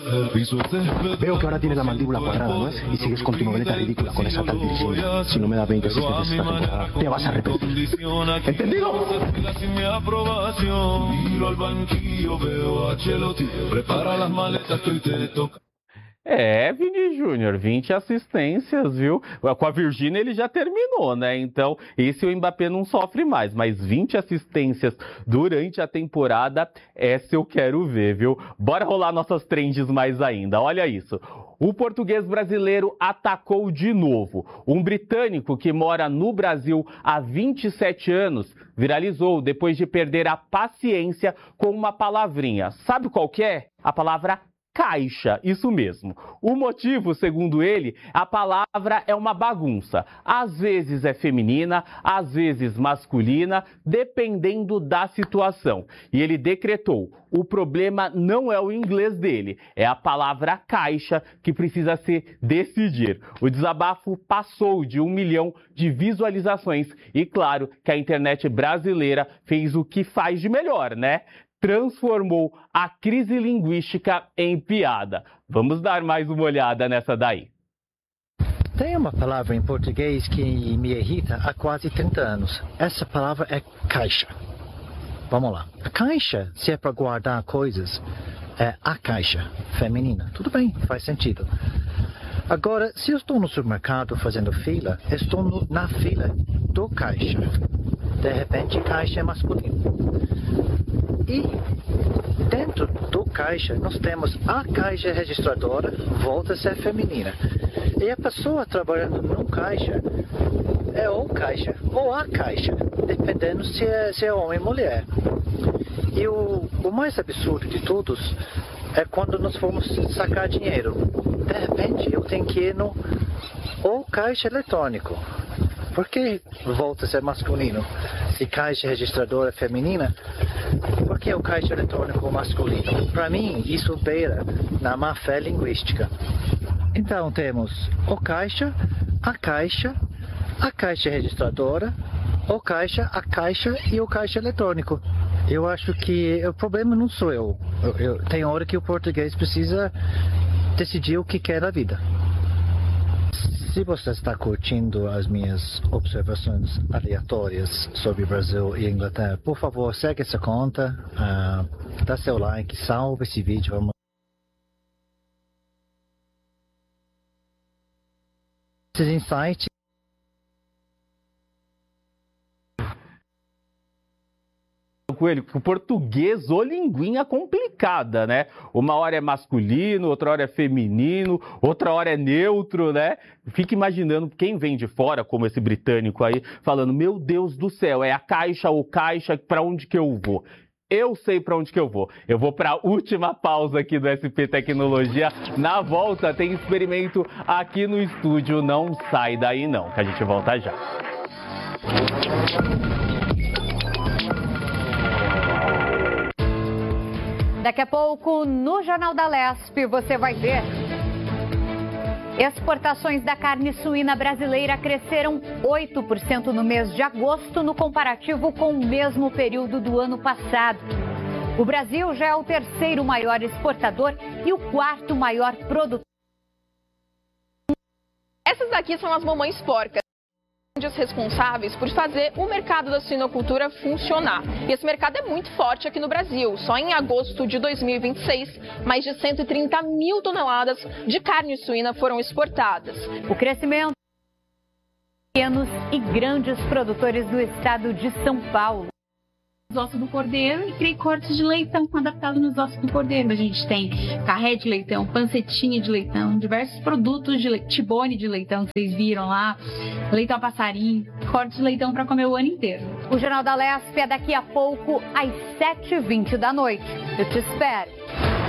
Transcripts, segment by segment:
Veo que ahora tienes la mandíbula cuadrada, ¿no es? Y sigues con tu noveleta ridícula con esa tal Virginia. Si no me da 20 asistentes esta temporada, te vas a arrepentir. ¿Entendido? Prepara las maletas que hoy te toca. Vini Júnior, 20 assistências, viu? Com a Virgínia ele já terminou, né? Então, esse o Mbappé não sofre mais, mas 20 assistências durante a temporada, essa eu quero ver, viu? Bora rolar nossas trends mais ainda, olha isso. O português brasileiro atacou de novo. Um britânico que mora no Brasil há 27 anos viralizou depois de perder a paciência com uma palavrinha. Sabe qual que é? A palavra caixa, isso mesmo. O motivo, segundo ele, a palavra é uma bagunça. Às vezes é feminina, às vezes masculina, dependendo da situação. E ele decretou, o problema não é o inglês dele, é a palavra caixa que precisa se decidir. O desabafo passou de 1 milhão de visualizações e claro que a internet brasileira fez o que faz de melhor, né? Transformou a crise linguística em piada. Vamos dar mais uma olhada nessa daí. Tem uma palavra em português que me irrita há quase 30 anos. Essa palavra é caixa. Vamos lá. A caixa, se é para guardar coisas, é a caixa feminina. Tudo bem, faz sentido. Agora, se eu estou no supermercado fazendo fila, estou na fila do caixa. De repente, caixa é masculino. E dentro do caixa, nós temos a caixa registradora, volta a ser feminina. E a pessoa trabalhando no caixa é o caixa ou a caixa, dependendo se é homem ou mulher. E o mais absurdo de todos é quando nós formos sacar dinheiro. De repente, eu tenho que ir no caixa eletrônico. Por que volta a ser masculino? Se caixa registradora é feminina, por que o caixa eletrônico masculino? Para mim, isso beira na má fé linguística. Então temos a caixa registradora, a caixa e o caixa eletrônico. Eu acho que o problema não sou eu. Tem hora que o português precisa decidir o que quer da vida. Se você está curtindo as minhas observações aleatórias sobre Brasil e Inglaterra, por favor, segue essa conta, dá seu like, salve esse vídeo. Vamos... Esses insights. Coelho, o português ou linguinha complicada, né? Uma hora é masculino, outra hora é feminino, outra hora é neutro, né? Fica imaginando quem vem de fora, como esse britânico aí, falando, meu Deus do céu, é a caixa ou caixa, pra onde que eu vou? Eu sei para onde que eu vou. Eu vou para a última pausa aqui do SP Tecnologia. Na volta tem experimento aqui no estúdio. Não sai daí não, que a gente volta já. Daqui a pouco, no Jornal da Lesp, você vai ver. Exportações da carne suína brasileira cresceram 8% no mês de agosto, no comparativo com o mesmo período do ano passado. O Brasil já é o terceiro maior exportador e o quarto maior produtor. Essas daqui são as mamães porcas, responsáveis por fazer o mercado da suinocultura funcionar. E esse mercado é muito forte aqui no Brasil. Só em agosto de 2026, mais de 130 mil toneladas de carne suína foram exportadas. O crescimento de pequenos e grandes produtores do estado de São Paulo. Os ossos do cordeiro e criei cortes de leitão adaptados nos ossos do cordeiro. A gente tem carré de leitão, pancetinha de leitão, diversos produtos de tibone de leitão que vocês viram lá, leitão a passarinho, cortes de leitão para comer o ano inteiro. O Jornal da Lesp é daqui a pouco às 7h20 da noite. Eu te espero.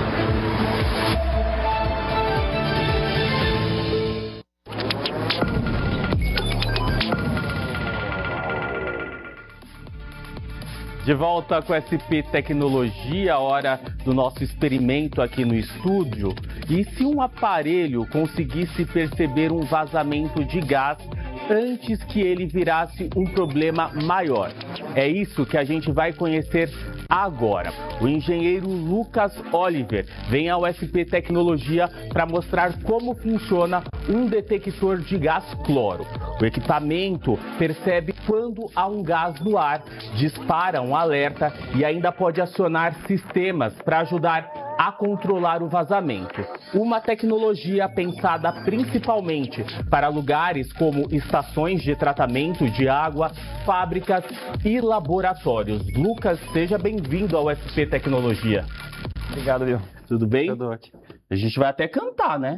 De volta com SP Tecnologia, hora do nosso experimento aqui no estúdio. E se um aparelho conseguisse perceber um vazamento de gás antes que ele virasse um problema maior? É isso que a gente vai conhecer agora. O engenheiro Lucas Oliver vem à UFP Tecnologia para mostrar como funciona um detector de gás cloro. O equipamento percebe quando há um gás no ar, dispara um alerta e ainda pode acionar sistemas para ajudar a controlar o vazamento. Uma tecnologia pensada principalmente para lugares como estações de tratamento de água, fábricas e laboratórios. Lucas, seja bem-vindo ao UFP Tecnologia. Obrigado, Bill. Tudo bem? Tudo ótimo. A gente vai até cantar, né?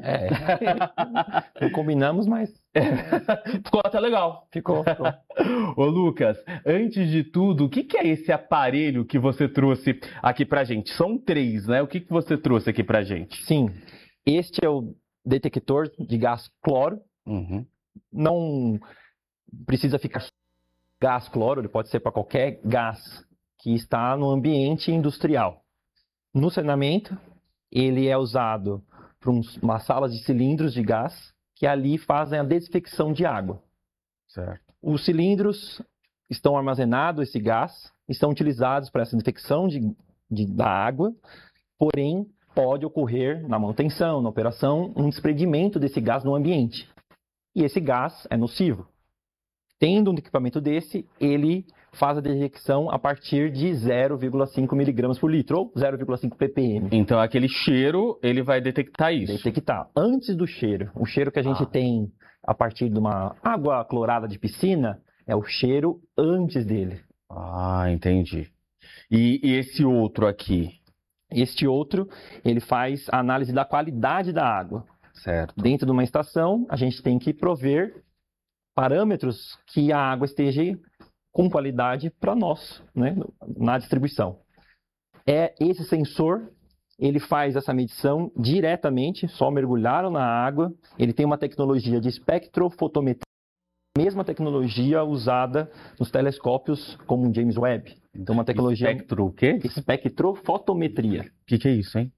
Não combinamos, mas Ficou até legal. ficou. Ô Lucas, antes de tudo, o que é esse aparelho que você trouxe aqui pra gente? São 3, né? O que você trouxe aqui pra gente? Sim, este é o detector de gás cloro. Uhum. Não precisa ficar gás cloro, ele pode ser para qualquer gás que está no ambiente industrial. No saneamento, ele é usado para umas salas de cilindros de gás que ali fazem a desinfecção de água. Certo. Os cilindros estão armazenados, esse gás, estão utilizados para essa desinfecção da água, porém pode ocorrer na manutenção, na operação, um desprendimento desse gás no ambiente. E esse gás é nocivo. Tendo um equipamento desse, ele faz a detecção a partir de 0,5 miligramas por litro, ou 0,5 ppm. Então, aquele cheiro, ele vai detectar isso. Detectar. Antes do cheiro, o cheiro que a gente tem a partir de uma água clorada de piscina, é o cheiro antes dele. Ah, entendi. E esse outro aqui? Este outro, ele faz a análise da qualidade da água. Certo. Dentro de uma estação, a gente tem que prover parâmetros que a água esteja com qualidade para nós, né, na distribuição. Esse sensor, ele faz essa medição diretamente, só mergulharam na água. Ele tem uma tecnologia de espectrofotometria, mesma tecnologia usada nos telescópios como o James Webb. Então, uma tecnologia... Espectro o quê? Espectrofotometria. O que é isso, hein?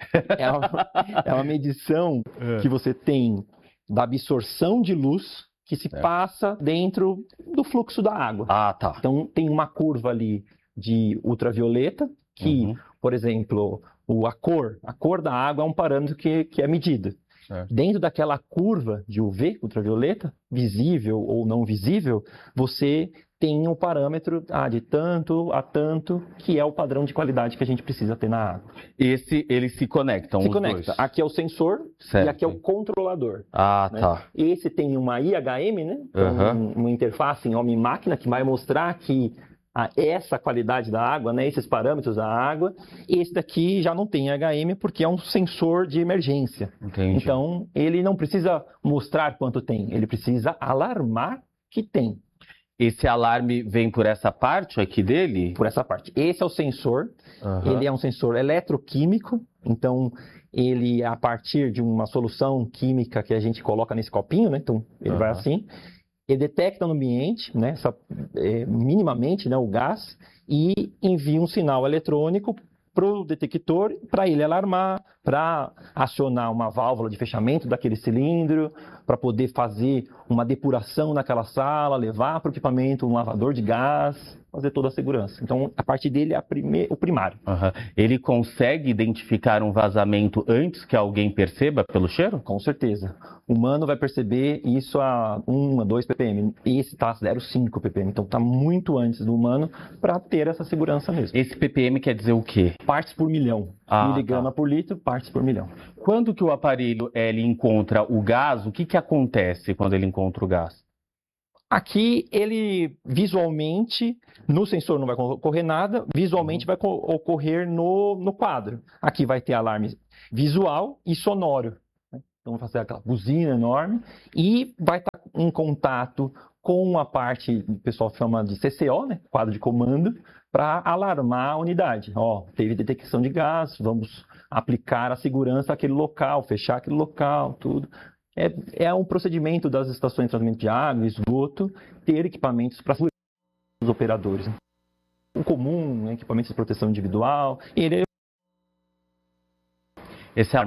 É uma medição que você tem da absorção de luz que se passa dentro do fluxo da água. Ah, tá. Então, tem uma curva ali de ultravioleta que, por exemplo, a cor da água é um parâmetro que é medido. Certo. Dentro daquela curva de UV, ultravioleta, visível ou não visível, você tem um parâmetro de tanto a tanto, que é o padrão de qualidade que a gente precisa ter na água. Eles se conectam, Se os conecta. dois. Aqui é o sensor Certo. e aqui é o controlador. Ah, Né? tá. Esse tem uma IHM, né? Então, uma interface em homem-máquina que vai mostrar que essa qualidade da água, né? Esses parâmetros da água. Esse daqui já não tem IHM porque é um sensor de emergência. Entendi. Então, ele não precisa mostrar quanto tem, ele precisa alarmar que tem. Esse alarme vem por essa parte aqui dele? Por essa parte. Esse é o sensor. Ele é um sensor eletroquímico. Então, ele, a partir de uma solução química que a gente coloca nesse copinho, né? Então, ele vai assim. Ele detecta no ambiente, né? Minimamente, né? O gás. E envia um sinal eletrônico para o detector, para ele alarmar, para acionar uma válvula de fechamento daquele cilindro, para poder fazer uma depuração naquela sala, levar para o equipamento um lavador de gás, fazer toda a segurança. Então, a partir dele é o primário. Ele consegue identificar um vazamento antes que alguém perceba pelo cheiro? Com certeza. O humano vai perceber isso a 1 a 2 ppm. Esse está a 0,5 ppm. Então, está muito antes do humano para ter essa segurança mesmo. Esse ppm quer dizer o quê? Partes por milhão. Miligrama por litro, partes por milhão. Quando que o aparelho ele encontra o gás, o que acontece quando ele encontra o gás? Aqui, ele visualmente, no sensor não vai ocorrer nada, visualmente vai ocorrer no quadro. Aqui vai ter alarme visual e sonoro. Então, vai fazer aquela buzina enorme e vai estar em contato com a parte, o pessoal chama de CCO, né? Quadro de comando, para alarmar a unidade. Teve detecção de gás, vamos aplicar a segurança àquele local, fechar aquele local, tudo. É um procedimento das estações de tratamento de água, esgoto, ter equipamentos para os operadores. O comum, né, equipamentos de proteção individual. Esse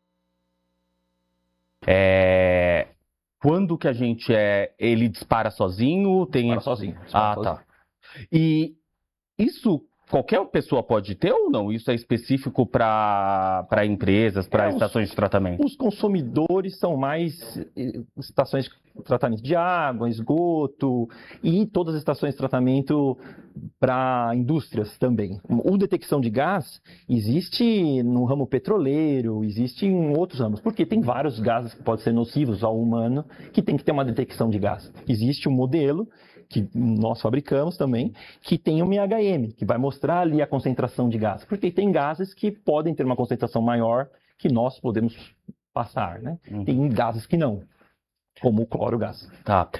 quando que a gente ele dispara sozinho? Dispara sozinho. Tá. E isso qualquer pessoa pode ter ou não? Isso é específico para empresas, para estações de tratamento? Os consumidores são mais estações de tratamento de água, esgoto e todas as estações de tratamento para indústrias também. O detecção de gás existe no ramo petroleiro, existe em outros ramos, porque tem vários gases que podem ser nocivos ao humano que tem que ter uma detecção de gás. Existe um modelo que nós fabricamos também, que tem um MHM, que vai mostrar ali a concentração de gás, porque tem gases que podem ter uma concentração maior que nós podemos passar, né? Tem gases que não, como o cloro gás. Tá.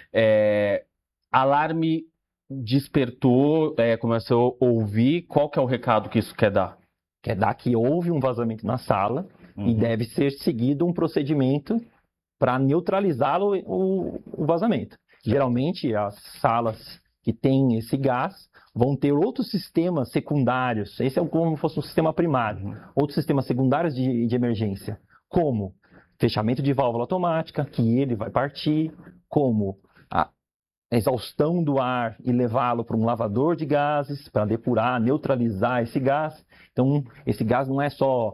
Alarme despertou, começou a ouvir, qual que é o recado que isso quer dar? Quer dar que houve um vazamento na sala e deve ser seguido um procedimento para neutralizá-lo o vazamento. Geralmente, as salas que têm esse gás vão ter outros sistemas secundários. Esse é como se fosse um sistema primário. Outros sistemas secundários de emergência, como fechamento de válvula automática, que ele vai partir, como a exaustão do ar e levá-lo para um lavador de gases, para depurar, neutralizar esse gás. Então, esse gás não é só...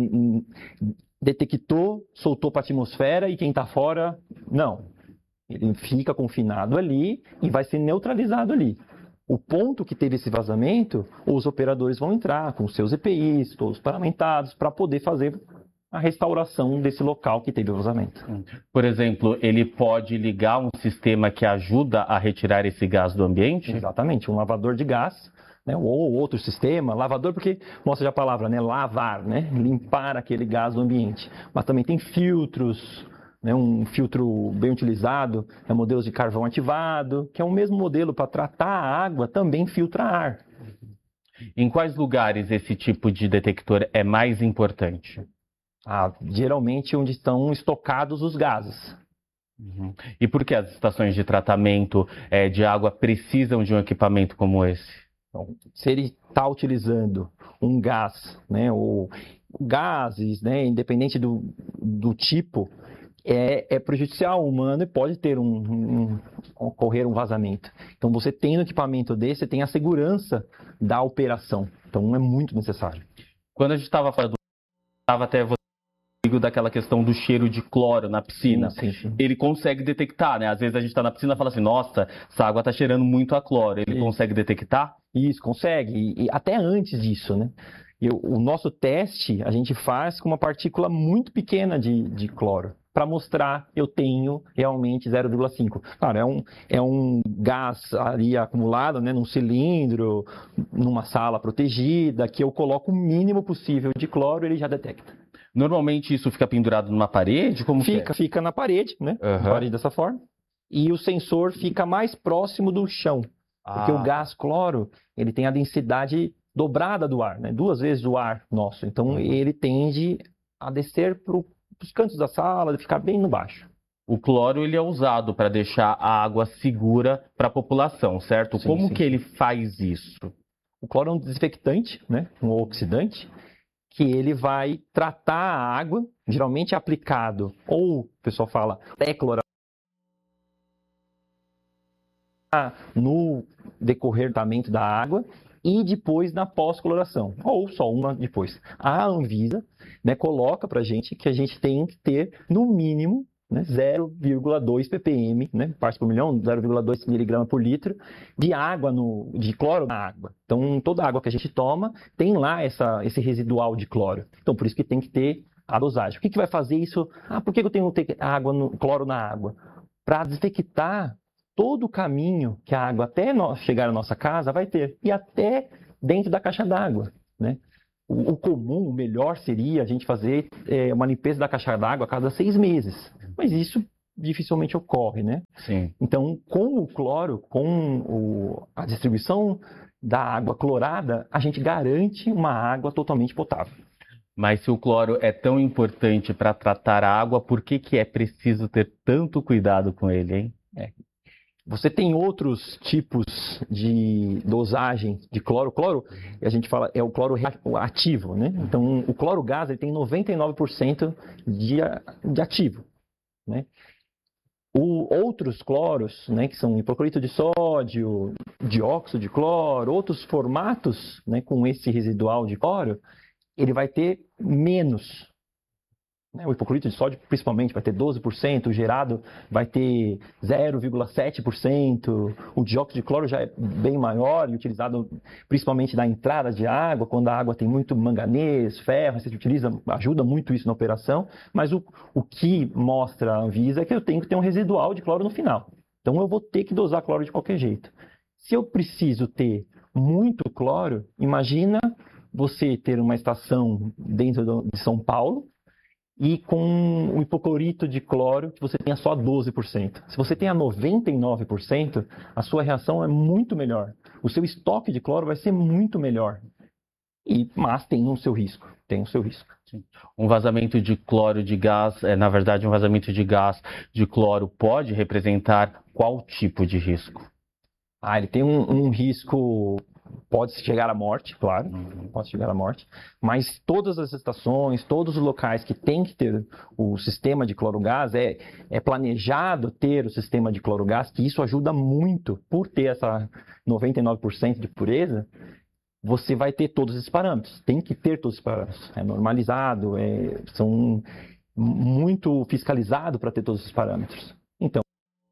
detectou, soltou para a atmosfera e quem está fora... Não. Ele fica confinado ali e vai ser neutralizado ali. O ponto que teve esse vazamento, os operadores vão entrar com seus EPIs, todos paramentados, para poder fazer a restauração desse local que teve o vazamento. Por exemplo, ele pode ligar um sistema que ajuda a retirar esse gás do ambiente? Exatamente, um lavador de gás, né, ou outro sistema, lavador porque mostra já a palavra, né, lavar, né, limpar aquele gás do ambiente. Mas também tem filtros, né, um filtro bem utilizado, modelos de carvão ativado, que é o mesmo modelo para tratar a água, também filtra ar. Em quais lugares esse tipo de detector é mais importante? Geralmente onde estão estocados os gases. E por que as estações de tratamento de água precisam de um equipamento como esse? Então, se ele está utilizando um gás, né, ou gases, né, independente do tipo, é prejudicial ao humano e pode ter ocorrer um vazamento. Então, você tem um equipamento desse, você tem a segurança da operação. Então, é muito necessário. Quando a gente estava falando, estava até você daquela questão do cheiro de cloro na piscina. Sim. Ele consegue detectar, né? Às vezes a gente está na piscina e fala assim, nossa, essa água está cheirando muito a cloro. Ele consegue detectar? Isso, consegue. E até antes disso, né? O nosso teste a gente faz com uma partícula muito pequena de cloro, para mostrar eu tenho realmente 0,5. Claro, é um gás ali acumulado, né, num cilindro, numa sala protegida, que eu coloco o mínimo possível de cloro e ele já detecta. Normalmente isso fica pendurado numa parede? Como fica na parede, né? Na parede dessa forma. E o sensor fica mais próximo do chão. Porque o gás cloro, ele tem a densidade dobrada do ar, né? 2 vezes o ar nosso. Então, ele tende a descer para os cantos da sala, ficar bem no baixo. O cloro ele é usado para deixar a água segura para a população, certo? Como que ele faz isso? O cloro é um desinfectante, né? Um oxidante, que ele vai tratar a água, geralmente aplicado, ou o pessoal fala pré-cloração, no decorrer da água, e depois na pós-coloração, ou só uma depois. A Anvisa, né, coloca para a gente que a gente tem que ter, no mínimo, né, 0,2 ppm, né, partes por milhão, 0,2 miligrama por litro, de água, de cloro na água. Então, toda a água que a gente toma tem lá esse residual de cloro. Então, por isso que tem que ter a dosagem. O que vai fazer isso? Por que eu tenho que ter cloro na água? Para desinfectar todo o caminho que a água até chegar à nossa casa vai ter, e até dentro da caixa d'água, né? O comum, o melhor seria a gente fazer uma limpeza da caixa d'água a cada 6 meses, mas isso dificilmente ocorre, né? Sim. Então, com o cloro, com a distribuição da água clorada, a gente garante uma água totalmente potável. Mas se o cloro é tão importante para tratar a água, por que é preciso ter tanto cuidado com ele, hein? Você tem outros tipos de dosagem de cloro. O cloro, a gente fala, é o cloro ativo, né? Então, o cloro gás ele tem 99% de ativo, né? Outros cloros, né, que são hipoclorito de sódio, dióxido de cloro, outros formatos, né, com esse residual de cloro, ele vai ter menos. O hipoclorito de sódio, principalmente, vai ter 12%, o gerado vai ter 0,7%, o dióxido de cloro já é bem maior e utilizado principalmente na entrada de água, quando a água tem muito manganês, ferro, você utiliza, ajuda muito isso na operação, mas o que mostra a Anvisa é que eu tenho que ter um residual de cloro no final. Então eu vou ter que dosar cloro de qualquer jeito. Se eu preciso ter muito cloro, imagina você ter uma estação dentro de São Paulo, e com o hipoclorito de cloro, que você tenha só 12%. Se você tenha 99%, a sua reação é muito melhor. O seu estoque de cloro vai ser muito melhor. Mas tem o seu risco. Sim. Um vazamento de cloro de gás, na verdade, um vazamento de gás de cloro pode representar qual tipo de risco? Ele tem um risco... Pode chegar à morte, claro, pode chegar à morte, mas todas as estações, todos os locais que tem que ter o sistema de clorogás, é planejado ter o sistema de clorogás, que isso ajuda muito, por ter essa 99% de pureza, você vai ter todos esses parâmetros, tem que ter todos esses parâmetros, é normalizado, são muito fiscalizado para ter todos esses parâmetros. Então,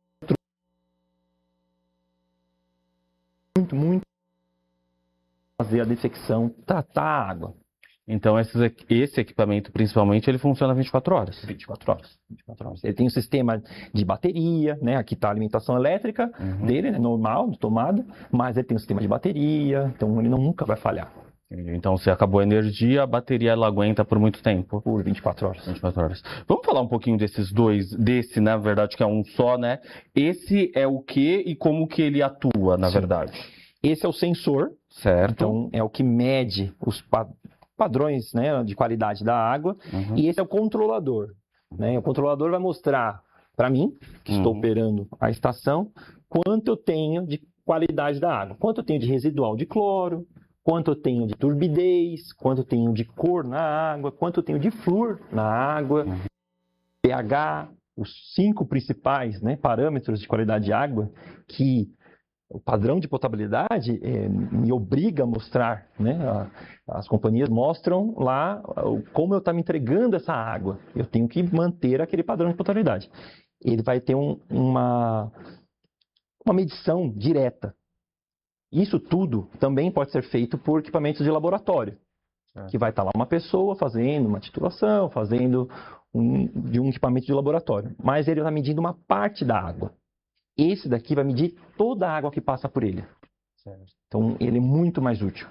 muito fazer a dessecção, tratar a água. Então, esse equipamento, principalmente, ele funciona 24 horas? 24 horas. Ele tem um sistema de bateria, né? Aqui está a alimentação elétrica dele, né? Normal, de tomada, mas ele tem um sistema de bateria, então ele nunca vai falhar. Então, se acabou a energia, a bateria ela aguenta por muito tempo? Por 24 horas. 24 horas. Vamos falar um pouquinho desse, na verdade, que é um só, né? Esse é o que e como que ele atua, na verdade? Esse é o sensor. Certo. Então, é o que mede os padrões, né, de qualidade da água. E esse é o controlador. Né? O controlador vai mostrar para mim, que estou operando a estação, quanto eu tenho de qualidade da água. Quanto eu tenho de residual de cloro, quanto eu tenho de turbidez, quanto eu tenho de cor na água, quanto eu tenho de flúor na água, pH, os 5 principais, né, parâmetros de qualidade de água que... O padrão de potabilidade me obriga a mostrar, né? As companhias mostram lá como eu estou me entregando essa água. Eu tenho que manter aquele padrão de potabilidade. Ele vai ter uma medição direta. Isso tudo também pode ser feito por equipamentos de laboratório. Que vai estar lá uma pessoa fazendo uma titulação, fazendo de um equipamento de laboratório. Mas ele está medindo uma parte da água. Esse daqui vai medir toda a água que passa por ele. Certo. Então, ele é muito mais útil.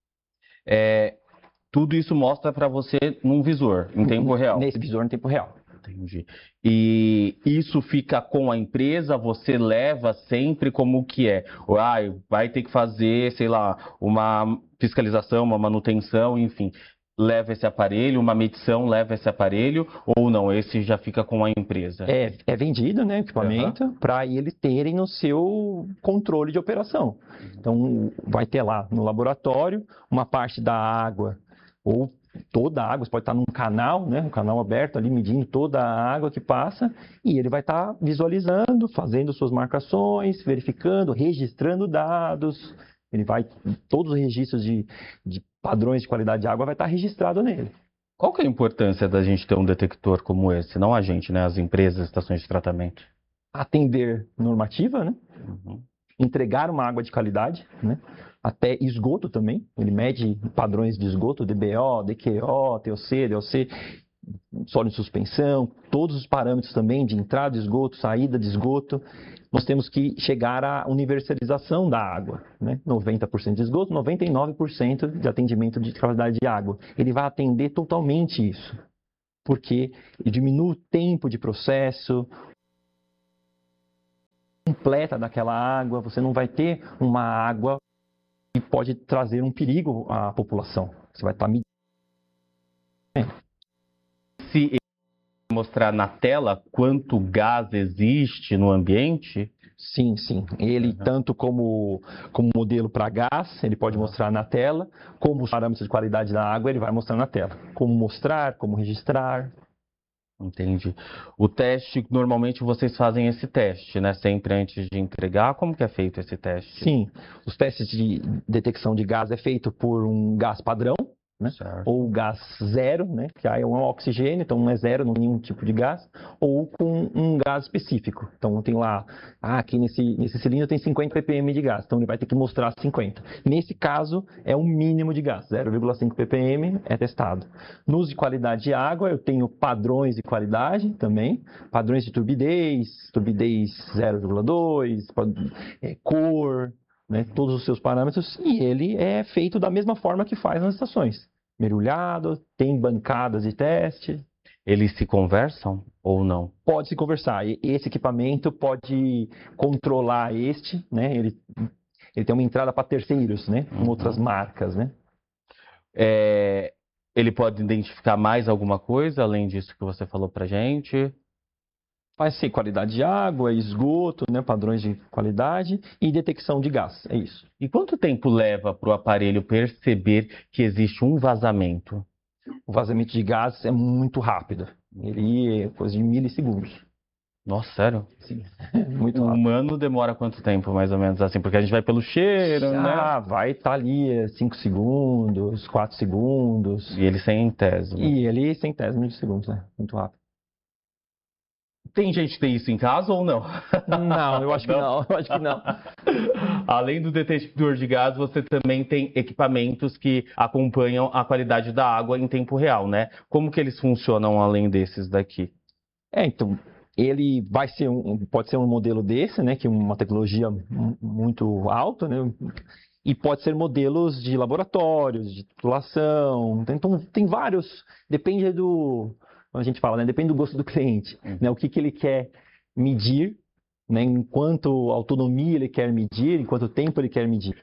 Tudo isso mostra para você num visor, em tempo real? Nesse visor em tempo real. Entendi. E isso fica com a empresa? Você leva sempre como que é? Vai ter que fazer, sei lá, uma fiscalização, uma manutenção, enfim... Leva esse aparelho, uma medição leva esse aparelho, ou não, esse já fica com a empresa? É vendido, né, o equipamento, para eles terem no seu controle de operação. Então, vai ter lá no laboratório uma parte da água, ou toda a água, você pode estar num canal, né, um canal aberto ali, medindo toda a água que passa, e ele vai estar visualizando, fazendo suas marcações, verificando, registrando dados. Ele vai, todos os registros de padrões de qualidade de água vai estar registrado nele. Qual que é a importância da gente ter um detector como esse? Não a gente, né? As empresas, as estações de tratamento. Atender normativa, né? Entregar uma água de qualidade, né? Até esgoto também. Ele mede padrões de esgoto, DBO, DQO, TOC, DOC, sólido de suspensão, todos os parâmetros também de entrada de esgoto, saída de esgoto. Nós temos que chegar à universalização da água, né? 90% de esgoto, 99% de atendimento de qualidade de água. Ele vai atender totalmente isso, porque diminui o tempo de processo completa daquela água, você não vai ter uma água que pode trazer um perigo à população. Você vai estar medindo. Se mostrar na tela quanto gás existe no ambiente? Sim. Ele, tanto como modelo para gás, ele pode mostrar na tela, como os parâmetros de qualidade da água, ele vai mostrar na tela. Como mostrar, como registrar. Entendi. O teste, normalmente vocês fazem esse teste, né? Sempre antes de entregar. Como que é feito esse teste? Sim, os testes de detecção de gás é feito por um gás padrão, né? Ou gás zero, né? Que aí é um oxigênio, então não é zero, não tem nenhum tipo de gás, ou com um gás específico. Então tem lá, aqui nesse cilindro tem 50 ppm de gás, então ele vai ter que mostrar 50. Nesse caso é um mínimo de gás, 0,5 ppm é testado. Nos de qualidade de água eu tenho padrões de qualidade também, padrões de turbidez 0,2, cor, né, todos os seus parâmetros, e ele é feito da mesma forma que faz nas estações. Mergulhado, tem bancadas de teste. Eles se conversam ou não? Pode se conversar. Esse equipamento pode controlar né? Ele tem uma entrada para terceiros, né? Com outras marcas, né? Ele pode identificar mais alguma coisa, além disso que você falou pra gente? Vai ser qualidade de água, esgoto, né, padrões de qualidade e detecção de gás, é isso. E quanto tempo leva para o aparelho perceber que existe um vazamento? O vazamento de gás é muito rápido, ele é coisa de milissegundos. Nossa, sério? Sim, muito rápido. O humano demora quanto tempo, mais ou menos, assim? Porque a gente vai pelo cheiro, né? Vai estar ali 5 segundos, 4 segundos. E ele centésimo. E ele centésimo de segundos, né? Muito rápido. Tem gente que tem isso em casa ou não? Não, eu acho que não. Eu acho que não. Além do detector de gás, você também tem equipamentos que acompanham a qualidade da água em tempo real, né? Como que eles funcionam além desses daqui? Então, ele vai ser pode ser um modelo desse, né? Que é uma tecnologia muito alta, né? E pode ser modelos de laboratórios, de titulação. Então, tem vários. Depende do... Como a gente fala, né? Depende do gosto do cliente, né? O que ele quer medir, né? Em quanto autonomia ele quer medir, em quanto tempo ele quer medir.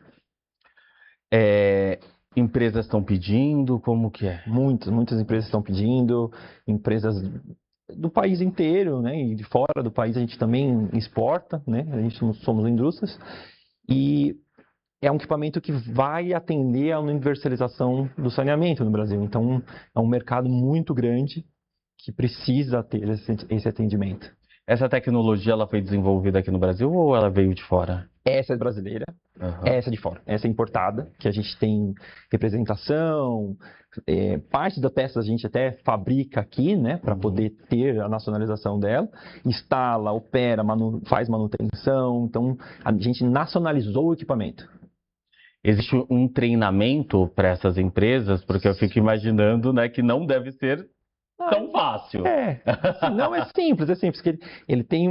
Empresas estão pedindo, como que é? Muitas empresas estão pedindo, empresas do país inteiro, né? E de fora do país a gente também exporta, né? A gente somos indústrias e é um equipamento que vai atender à universalização do saneamento no Brasil. Então é um mercado muito grande que precisa ter esse atendimento. Essa tecnologia ela foi desenvolvida aqui no Brasil ou ela veio de fora? Essa é brasileira, essa é de fora. Essa é importada, que a gente tem representação, parte da peça a gente até fabrica aqui, né, para poder ter a nacionalização dela, instala, opera, faz manutenção, então a gente nacionalizou o equipamento. Existe um treinamento para essas empresas? Porque eu fico imaginando, né, que não deve ser tão fácil. Não, é simples, porque ele tem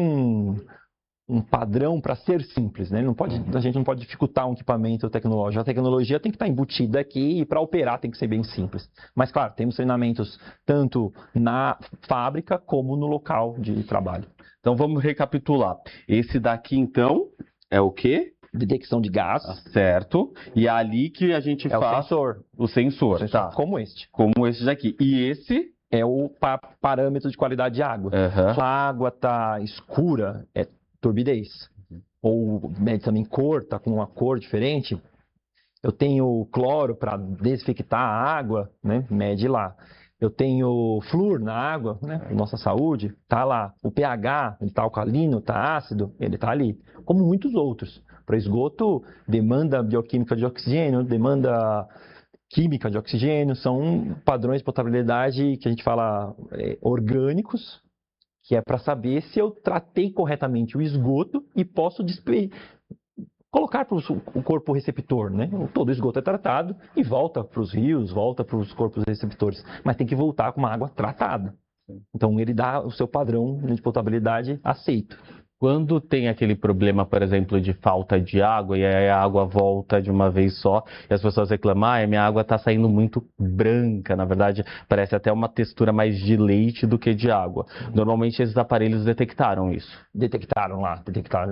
um padrão para ser simples, né? A gente não pode dificultar um equipamento tecnológico. A tecnologia tem que estar embutida aqui e para operar tem que ser bem simples. Mas, claro, temos treinamentos tanto na fábrica como no local de trabalho. Então, vamos recapitular. Esse daqui, então, é o quê? Detecção de gás. Certo. E é ali que a gente faz... O sensor. Tá. Como este. Como esse daqui. E esse... É o parâmetro de qualidade de água. Se a água está escura, é turbidez. Ou mede também cor, está com uma cor diferente. Eu tenho cloro para desinfectar a água, né? Mede lá. Eu tenho flúor na água, né? Nossa saúde, está lá. O pH, ele está alcalino, está ácido, ele está ali. Como muitos outros. Para esgoto, demanda bioquímica de oxigênio, demanda química de oxigênio, são padrões de potabilidade que a gente fala orgânicos, que é para saber se eu tratei corretamente o esgoto e posso colocar para o corpo receptor, né? Todo o esgoto é tratado e volta para os rios, volta para os corpos receptores, mas tem que voltar com uma água tratada. Então ele dá o seu padrão de potabilidade aceito. Quando tem aquele problema, por exemplo, de falta de água e aí a água volta de uma vez só e as pessoas reclamam, minha água está saindo muito branca, na verdade parece até uma textura mais de leite do que de água. Normalmente esses aparelhos detectaram isso. Detectaram.